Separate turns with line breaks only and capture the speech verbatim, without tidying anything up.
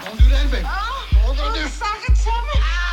Don't do that, baby.
Oh,
Don't go
oh,
there.
suck it to me.